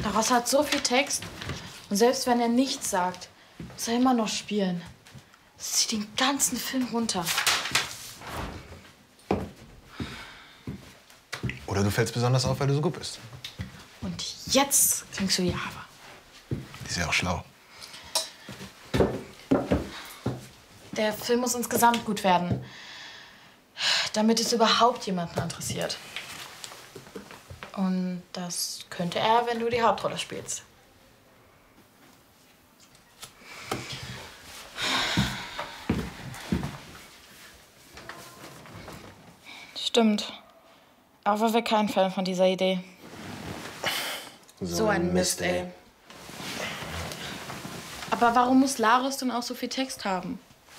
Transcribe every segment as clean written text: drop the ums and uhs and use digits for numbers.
Laros hat so viel Text. Und selbst wenn er nichts sagt, muss er immer noch spielen. Das zieht den ganzen Film runter. Oder du fällst besonders auf, weil du so gut bist. Und jetzt klingst du wie Ava. Die ist ja auch schlau. Der Film muss insgesamt gut werden, damit es überhaupt jemanden interessiert. Und das könnte er, wenn du die Hauptrolle spielst. Stimmt. Ava wäre kein Fan von dieser Idee. So ein Mist, ey. Aber warum muss Laros denn auch so viel Text haben?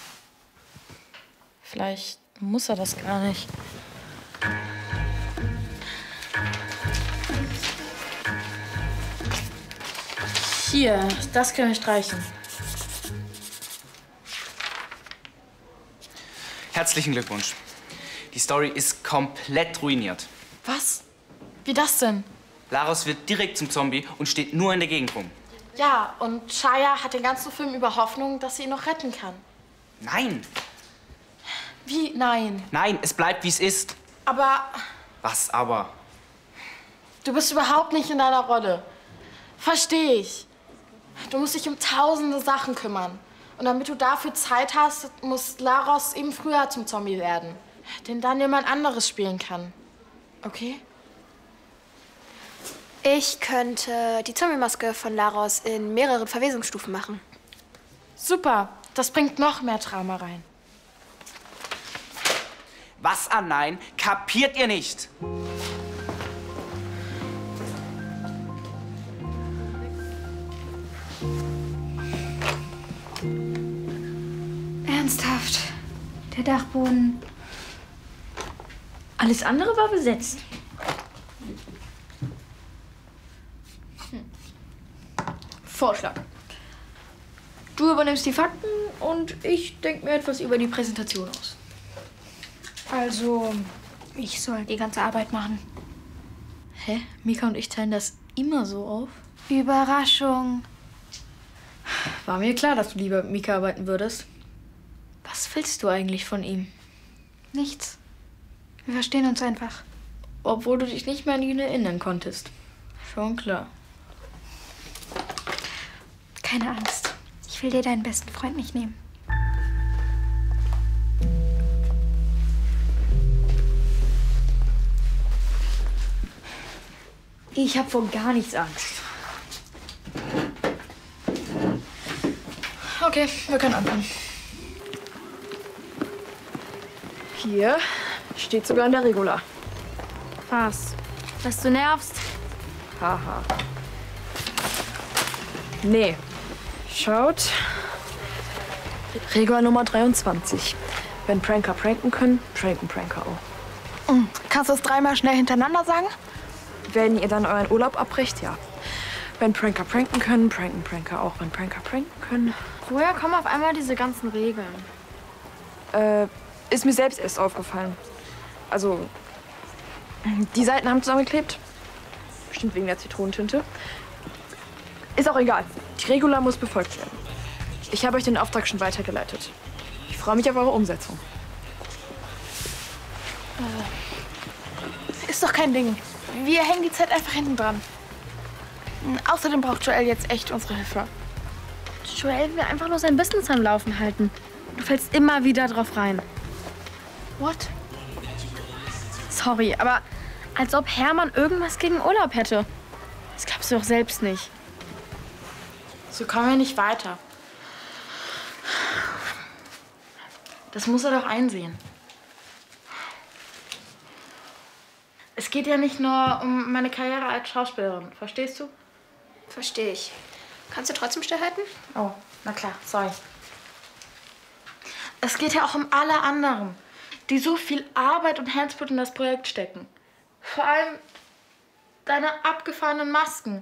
Vielleicht muss er das gar nicht. Hier, das können wir streichen. Herzlichen Glückwunsch. Die Story ist komplett ruiniert. Was? Wie das denn? Laros wird direkt zum Zombie und steht nur in der Gegend rum. Ja, und Shia hat den ganzen Film über Hoffnung, dass sie ihn noch retten kann. Nein. Wie? Nein. Nein, es bleibt, wie es ist. Aber Was aber? du bist überhaupt nicht in deiner Rolle. Verstehe ich. Du musst dich um tausende Sachen kümmern. Und damit du dafür Zeit hast, muss Laros eben früher zum Zombie werden. Den dann jemand anderes spielen kann. Okay? Ich könnte die Zombie-Maske von Laros in mehreren Verwesungsstufen machen. Super. Das bringt noch mehr Drama rein. Was an Nein? Kapiert ihr nicht? Ernsthaft? Der Dachboden. Alles andere war besetzt. Vorschlag. Du übernimmst die Fakten und ich denke mir etwas über die Präsentation aus. Also, ich soll die ganze Arbeit machen. Hä? Mika und ich teilen das immer so auf? Überraschung. War mir klar, dass du lieber mit Mika arbeiten würdest. Was willst du eigentlich von ihm? Nichts. Wir verstehen uns einfach. Obwohl du dich nicht mehr an ihn erinnern konntest. Schon klar. Keine Angst. Ich will dir deinen besten Freund nicht nehmen. Ich hab vor gar nichts Angst. Okay, wir können anfangen. Hier steht sogar in der Regula. Was? Dass du nervst? Haha. Nee. Schaut. Regel Nummer 23. Wenn Pranker pranken können, pranken Pranker auch. Kannst du es dreimal schnell hintereinander sagen? Wenn ihr dann euren Urlaub abbricht, ja. Wenn Pranker pranken können, pranken Pranker auch. Wenn Pranker pranken können. Woher kommen auf einmal diese ganzen Regeln? Ist mir selbst erst aufgefallen. Also, die Seiten haben zusammengeklebt. Bestimmt wegen der Zitronentinte. Ist auch egal. Die Regula muss befolgt werden. Ich habe euch den Auftrag schon weitergeleitet. Ich freue mich auf eure Umsetzung. Ist doch kein Ding. Wir hängen die Zeit einfach hinten dran. Außerdem braucht Joel jetzt echt unsere Hilfe. Joel will einfach nur sein Business am Laufen halten. Du fällst immer wieder drauf rein. What? Sorry, aber als ob Hermann irgendwas gegen Urlaub hätte. Das glaubst du doch selbst nicht. So kommen wir nicht weiter. Das muss er doch einsehen. Es geht ja nicht nur um meine Karriere als Schauspielerin, verstehst du? Verstehe ich. Kannst du trotzdem stillhalten? Oh, na klar, sorry. Es geht ja auch um alle anderen, die so viel Arbeit und Herzblut in das Projekt stecken. Vor allem deine abgefahrenen Masken.